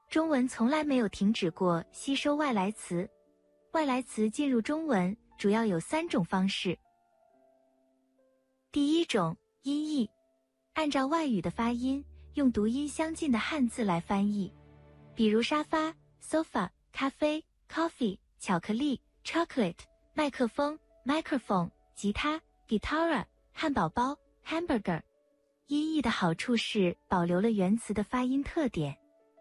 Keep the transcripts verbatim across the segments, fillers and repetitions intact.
中文从来没有停止过吸收外来词。外来词进入中文主要有三种方式。第一种，音译，按照外语的发音，用读音相近的汉字来翻译。比如沙发 sofa、咖啡 coffee、巧克力 chocolate、麦克风 microphone、吉他 guitar、汉堡包 hamburger。音译的好处是保留了原词的发音特点。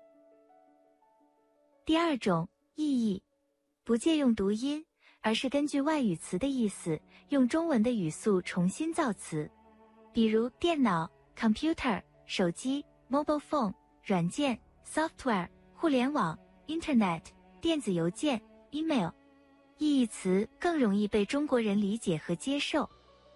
第二种，意译，不借用读音，而是根据外语词的意思，用中文的语速重新造词。比如电脑 computer、手机 mobile phone、软件 software、互联网 internet、电子邮件 email。意译词更容易被中国人理解和接受。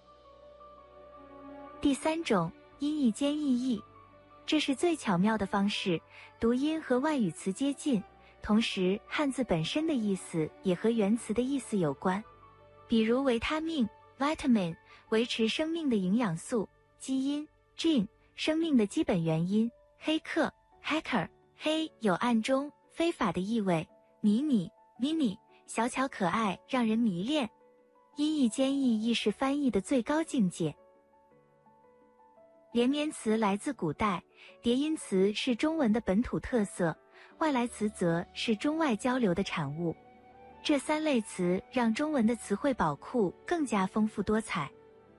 第三种，音译兼意译，这是最巧妙的方式，读音和外语词接近，同时汉字本身的意思也和原词的意思有关。比如维他命 vitamin， 维持生命的营养素；基因 gene， 生命的基本原因；黑客 hacker， 黑有暗中非法的意味；迷你 mini， 小巧可爱让人迷恋。音译兼意译是翻译的最高境界。连绵词来自古代，叠音词是中文的本土特色，外来词则是中外交流的产物。这三类词让中文的词汇宝库更加丰富多彩。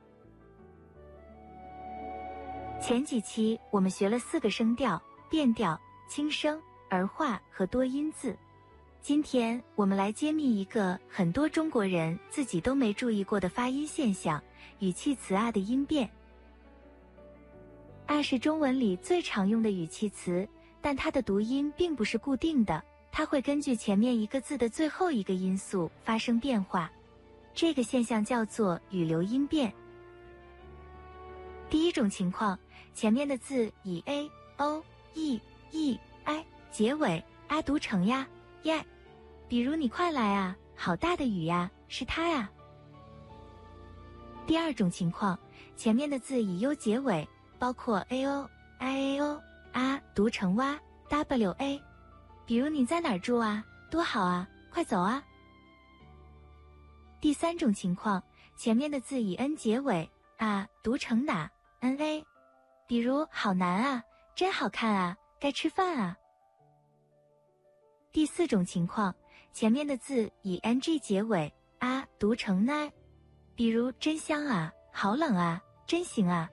前几期我们学了四个声调：变调、轻声、儿化和多音字。今天我们来揭秘一个很多中国人自己都没注意过的发音现象——语气词啊的音变。啊是中文里最常用的语气词，但它的读音并不是固定的，它会根据前面一个字的最后一个音素发生变化。这个现象叫做语流音变。第一种情况，前面的字以 a、o、e、e、i 结尾，啊读成呀、耶。比如你快来啊，好大的雨呀，是它呀。第二种情况，前面的字以 u 结尾，包括 ao、iao、啊读成哇 wa。比如你在哪儿住啊？多好啊，快走啊。第三种情况，前面的字以 n 结尾，啊读成哪 na。比如好难啊，真好看啊，该吃饭啊。第四种情况，前面的字以 ng 结尾，啊读成 na。比如真香啊，好冷啊，真行啊。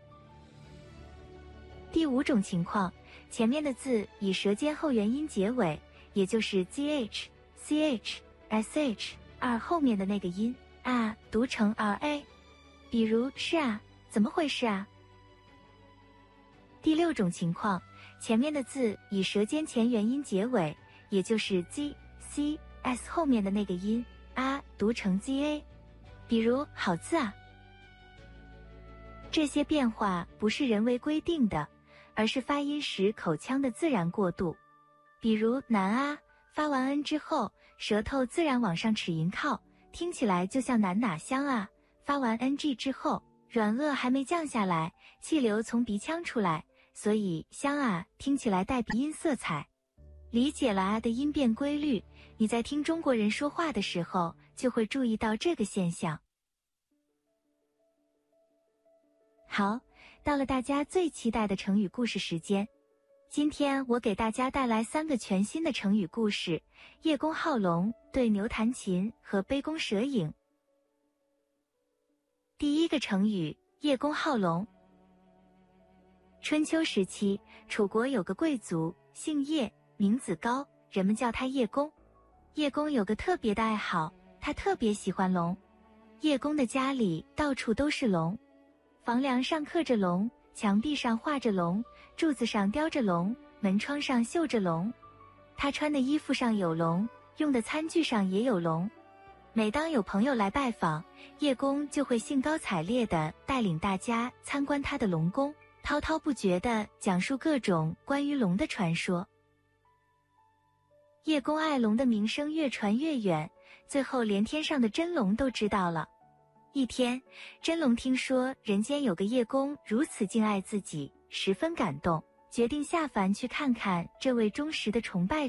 第五种情况，前面的字以舌尖后元音结尾，也就是 zh、ch、sh、r 后面的那个音啊读成 ra。比如是啊，怎么回事啊？第六种情况，前面的字以舌尖前元音结尾，也就是 z、c、s 后面的那个音啊读成 za。比如好字啊。这些变化不是人为规定的，而是发音时口腔的自然过渡。比如难啊，发完 n 之后，舌头自然往上齿龈靠，听起来就像难哪香啊。发完 ng 之后，软腭还没降下来，气流从鼻腔出来，所以香啊听起来带鼻音色彩。理解了啊的音变规律，你在听中国人说话的时候，就会注意到这个现象。好，到了大家最期待的成语故事时间。今天我给大家带来三个全新的成语故事：叶公好龙、对牛弹琴和杯弓蛇影。第一个成语，叶公好龙。春秋时期，楚国有个贵族，姓叶，名子高，人们叫他叶公。叶公有个特别的爱好，他特别喜欢龙。叶公的家里到处都是龙，房梁上刻着龙，墙壁上画着龙，柱子上雕着龙，门窗上绣着龙。他穿的衣服上有龙，用的餐具上也有龙。每当有朋友来拜访，叶公就会兴高采烈地带领大家参观他的龙宫，滔滔不绝地讲述各种关于龙的传说。叶公爱龙的名声越传越远，最后连天上的真龙都知道了。一天，真龙听说人间有个叶公如此敬爱自己，十分感动，决定下凡去看看这位忠实的崇拜